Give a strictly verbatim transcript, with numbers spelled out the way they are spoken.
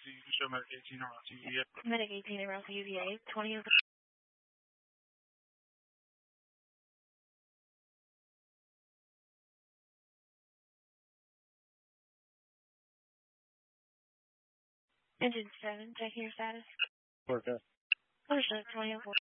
so you can show Medic eighteen around T V A. Medic eighteen around T V A, twenty of Engine seven, checking your status. Forecast. Understood, twenty of